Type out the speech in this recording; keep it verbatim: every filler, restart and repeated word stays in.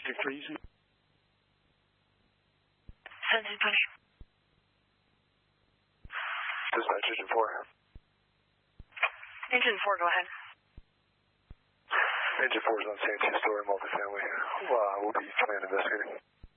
Subject three, easy. seventeen twenty. Dispatch engine four. Engine four, go ahead. Engine four is on Santee Story multifamily. Uh, we'll be command investigating.